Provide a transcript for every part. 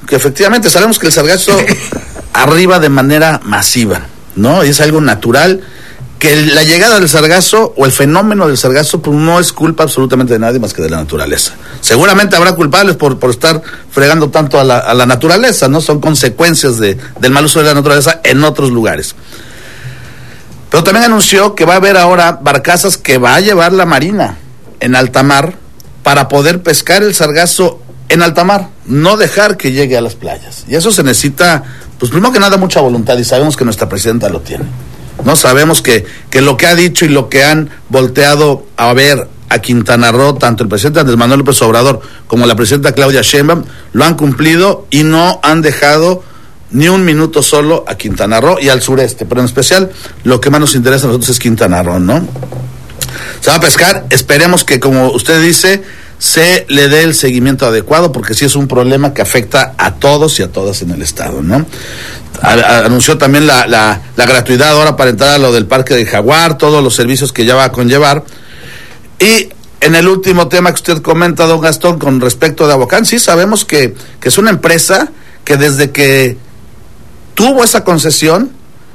que efectivamente sabemos que el sargazo arriba de manera masiva, ¿no? Y es algo natural, que la llegada del sargazo o el fenómeno del sargazo pues no es culpa absolutamente de nadie más que de la naturaleza. Seguramente habrá culpables por estar fregando tanto a la naturaleza, ¿no? Son consecuencias del mal uso de la naturaleza en otros lugares. Pero también anunció que va a haber ahora barcazas que va a llevar la Marina en alta mar para poder pescar el sargazo en alta mar, no dejar que llegue a las playas. Y eso se necesita, pues primero que nada, mucha voluntad, y sabemos que nuestra presidenta lo tiene. No sabemos que lo que ha dicho y lo que han volteado a ver a Quintana Roo, tanto el presidente Andrés Manuel López Obrador como la presidenta Claudia Sheinbaum, lo han cumplido y no han dejado ni un minuto solo a Quintana Roo y al sureste, pero en especial lo que más nos interesa a nosotros es Quintana Roo, ¿no? Se va a pescar, esperemos que, como usted dice, se le dé el seguimiento adecuado, porque sí es un problema que afecta a todos y a todas en el estado, ¿no? Anunció también la gratuidad ahora para entrar a lo del Parque del Jaguar, todos los servicios que ya va a conllevar. Y en el último tema que usted comenta, don Gastón, con respecto de Aguacán, sí sabemos que es una empresa que desde que tuvo esa concesión,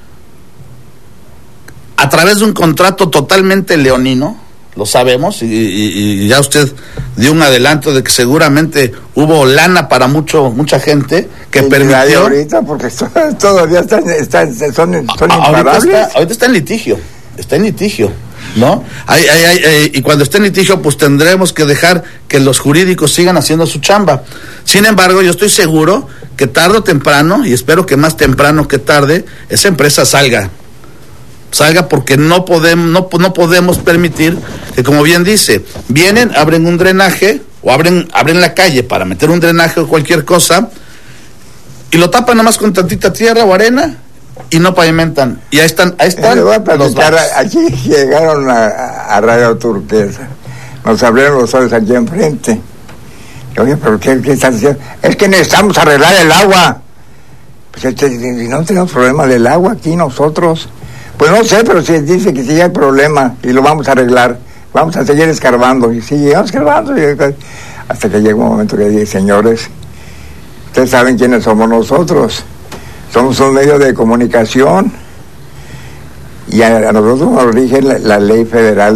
a través de un contrato totalmente leonino, lo sabemos, y ya usted dio un adelanto de que seguramente hubo lana para mucha gente que permitió. Ahorita, porque todavía son imparables. Ahorita está en litigio, ¿no? Y cuando esté en litigio, pues tendremos que dejar que los jurídicos sigan haciendo su chamba. Sin embargo, yo estoy seguro que tarde o temprano, y espero que más temprano que tarde, esa empresa salga, porque no podemos permitir que, como bien dice, vienen, abren un drenaje o abren la calle para meter un drenaje o cualquier cosa y lo tapan nomás con tantita tierra o arena y no pavimentan. Y ahí están los bares. Aquí llegaron a Radio Turquesa, nos abrieron los ojos aquí enfrente. Oye, pero ¿qué están haciendo? Es que necesitamos arreglar el agua. Pues no tenemos problema del agua aquí nosotros. Pues no sé, pero sí dice que sí hay problema y lo vamos a arreglar. Vamos a seguir escarbando. Y seguimos escarbando. Hasta que llega un momento que dice, señores, ustedes saben quiénes somos nosotros. Somos un medio de comunicación. Y a nosotros nos rige la ley federal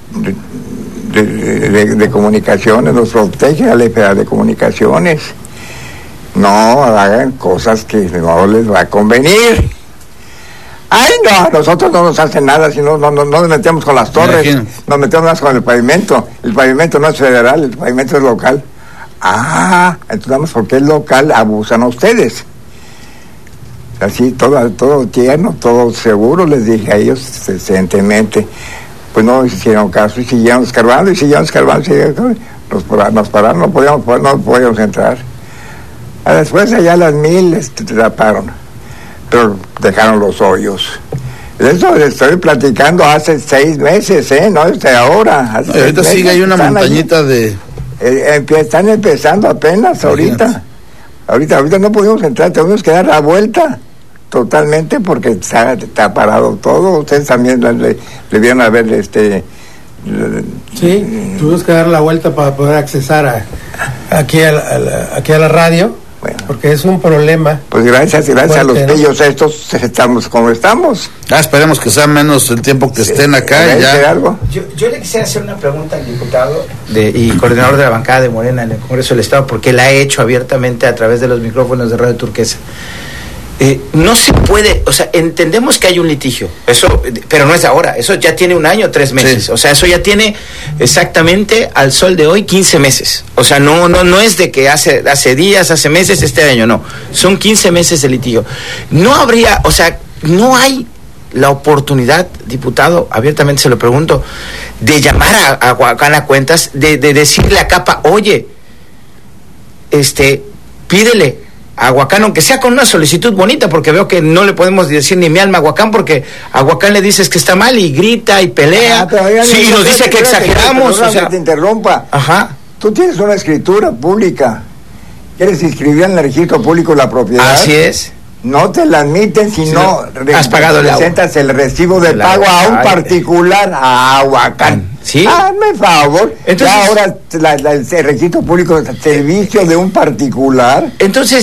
de comunicaciones, nos protege la ley federal de comunicaciones. No hagan cosas que no les va a convenir. Ay, no, a nosotros no nos hacen nada, si no nos metemos con las torres, nos metemos más con el pavimento no es federal, el pavimento es local. Entonces, porque es local, abusan a ustedes. Así, todo tierno, todo seguro, les dije a ellos decentemente. Pues no hicieron caso y siguieron escarbando, nos pararon, no podíamos entrar. Después allá a las 1000 taparon, pero dejaron los hoyos. Eso estoy platicando hace 6 meses, no desde ahora. Ahorita sigue ahí una montañita de... están empezando apenas ahorita. Ahorita no pudimos entrar, tuvimos que dar la vuelta totalmente porque está parado todo. Ustedes también le vieron a ver Sí, tuvimos que dar la vuelta para poder accesar aquí a la radio. Bueno, porque es un problema. Pues gracias a los pillos estos estamos como estamos. Esperemos que sea menos el tiempo que estén acá. Ya. Algo? Yo le quisiera hacer una pregunta al diputado y coordinador de la bancada de Morena en el Congreso del Estado, porque la ha hecho abiertamente a través de los micrófonos de Radio Turquesa. No se puede, o sea, entendemos que hay un litigio, eso, pero no es ahora, eso ya tiene 1 año, 3 meses, sí. O sea, eso ya tiene exactamente al sol de hoy 15 meses, o sea, no es de que hace días, hace meses, este año, no, son 15 meses de litigio. No habría, o sea, no hay la oportunidad, diputado, abiertamente se lo pregunto, de llamar a Aguacán a cuentas, de decirle a Capa, oye, pídele a Aguacán, aunque sea con una solicitud bonita, porque veo que no le podemos decir ni mi alma a Aguacán, porque a Aguacán le dices que está mal y grita y pelea, sí, y nos dice que exageramos. O sea, te interrumpa. Ajá. Tú tienes una escritura pública, quieres inscribir en el registro público la propiedad. Así es. No te la admiten si no has pagado presentas el recibo de pago a un particular, a Aguacán. ¿Sí? Hazme favor. Entonces, ya ahora el registro público es servicio de un particular. Entonces,